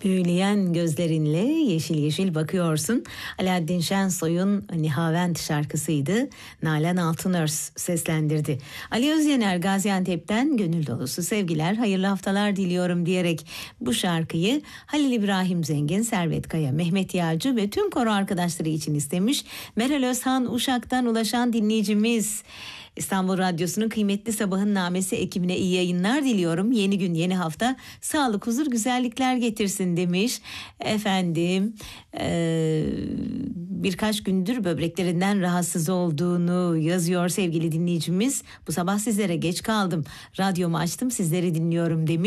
Büyüleyen gözlerinle yeşil yeşil bakıyorsun. Alaaddin Şensoy'un Nihavent şarkısıydı. Nalan Altınörs seslendirdi. Ali Özyener Gaziantep'ten gönül dolusu sevgiler, hayırlı haftalar diliyorum diyerek bu şarkıyı Halil İbrahim Zengin, Servet Kaya, Mehmet Yağcı ve tüm koro arkadaşları için istemiş. Meral Özhan Uşak'tan ulaşan dinleyicimiz. İstanbul Radyosu'nun kıymetli Sabahın Namesi ekibine iyi yayınlar diliyorum. Yeni gün, yeni hafta sağlık, huzur, güzellikler getirsin demiş. Efendim birkaç gündür böbreklerinden rahatsız olduğunu yazıyor sevgili dinleyicimiz. Bu sabah sizlere geç kaldım. Radyomu açtım, sizleri dinliyorum demiş.